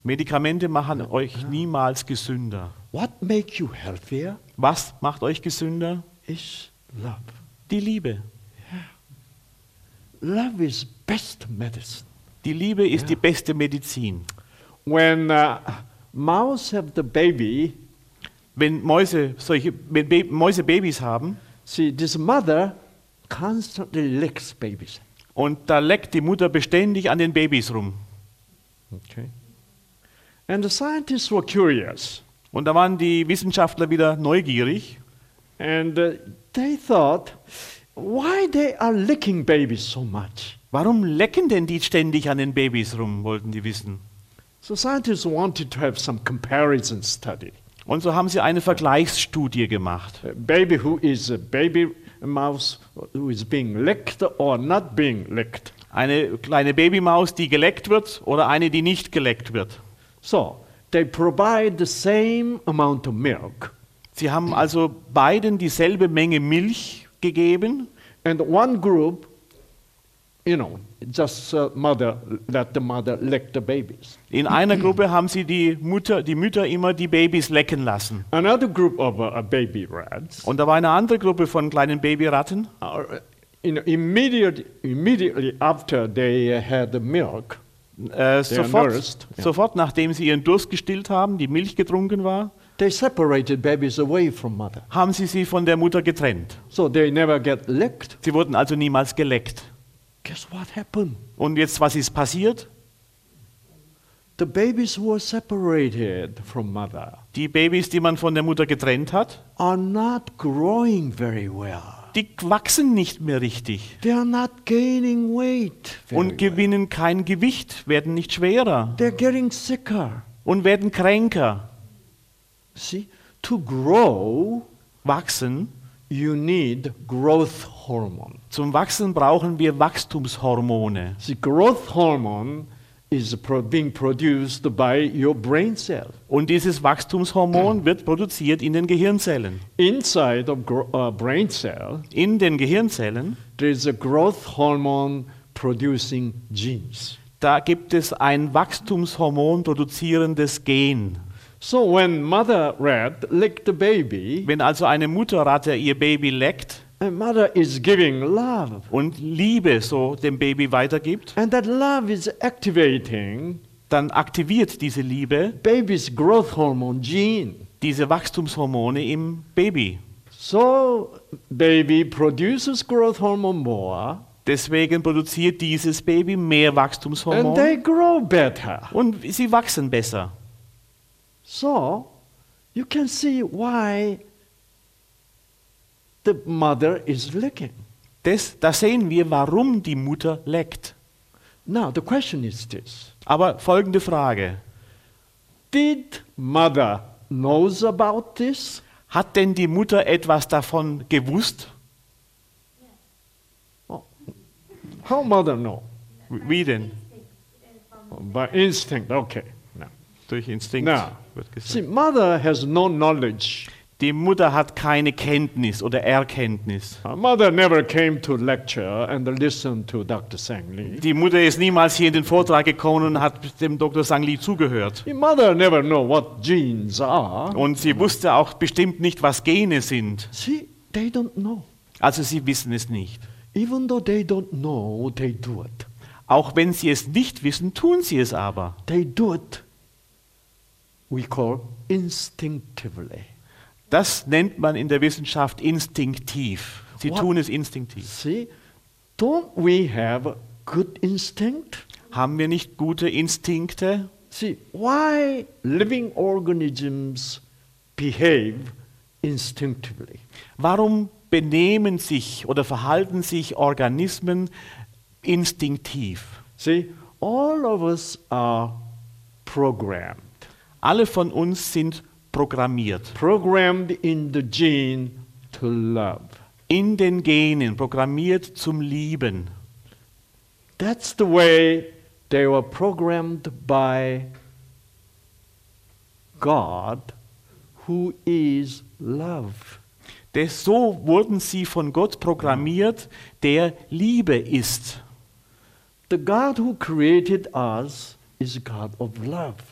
Medikamente machen euch niemals gesünder. What makes you healthier Was macht euch gesünder? is love. Die Liebe. Love is best medicine. Die Liebe ist die beste Medizin. When mouse have the baby, Wenn Mäuse Mäuse Babys haben see, this mother constantly licks babies. und da leckt die Mutter beständig an den Babys rum. Okay. And the scientists were curious. Und da waren die Wissenschaftler wieder neugierig And they thought, why they are licking babies so much? Warum lecken denn die ständig an den Babys rum, wollten die wissen. So scientists wanted to have some comparison study. Und so haben sie eine Vergleichsstudie gemacht. A baby who is a baby mouse who is being licked or not being licked. Eine kleine Babymaus, die geleckt wird oder eine, die nicht geleckt wird. So they provide the same amount of milk. Sie haben also beiden dieselbe Menge Milch gegeben. And one group, just let the mother lick the babies. In einer Gruppe haben sie die Mütter immer die Babys lecken lassen. Another group of baby rats, Und da war eine andere Gruppe von kleinen Babyratten. Immediately after they had the milk, Sofort nachdem sie ihren Durst gestillt haben, die Milch getrunken war, they separated babies away from mother. haben sie von der Mutter getrennt. So they never get licked. Sie wurden also niemals geleckt. Guess what happened? Und jetzt, was ist passiert? The babies who were separated from mother Die Babys, die man von der Mutter getrennt hat, are not growing very well. die wachsen nicht mehr richtig They are not gaining weight very und gewinnen kein Gewicht, werden nicht schwerer well. They're getting sicker. und werden kränker. See, to grow, Wachsen, you need growth hormone. zum Wachsen brauchen wir Wachstumshormone. See, growth hormone is being produced by your brain cell. Und dieses Wachstumshormon wird produziert in den Gehirnzellen. Inside of brain cell, In den Gehirnzellen, there is a growth hormone producing genes. da gibt es ein Wachstumshormon produzierendes Gen. So when mother rat licked the baby, Wenn also eine Mutterratte ihr Baby leckt and mother is giving love, und Liebe so dem Baby weitergibt, and that love is activating dann aktiviert diese Liebe baby's growth hormone gene. diese Wachstumshormone im Baby. So baby produces growth hormone more, Deswegen produziert dieses Baby mehr and they Wachstumshormone grow better. und sie wachsen besser. So you can see why the mother is licking. Da sehen wir, warum die Mutter leckt. Now the question is this. Aber folgende Frage. Did mother knows about this? Hat denn die Mutter etwas davon gewusst? How mother know? Wie denn? By instinct. Okay. Now, Durch Instinkt wird see, gesagt. mother has no knowledge. Die Mutter hat keine Kenntnis oder Erkenntnis. Mother never came to lecture and listened to Dr. Sang Lee. Die Mutter ist niemals hier in den Vortrag gekommen und hat dem Dr. Sang Lee zugehört. The mother never know what genes are. Und sie wusste auch bestimmt nicht, was Gene sind. See, they don't know. Also sie wissen es nicht. Even though they don't know, they do it. Auch wenn sie es nicht wissen, tun sie es aber. They do it, we call instinctively. Das nennt man in der Wissenschaft instinktiv. Sie What? tun es instinktiv. See, don't we have good instinct? Haben wir nicht gute Instinkte? See, why living organisms behave instinctively? Warum benehmen sich oder verhalten sich Organismen instinktiv? See, all of us are programmed. Alle von uns sind programmiert. Programmed in the gene to love. In den Genen, programmiert zum Lieben. That's the way they were programmed by God, who is love. So wurden sie von Gott programmiert, der Liebe ist. The God who created us is God of love.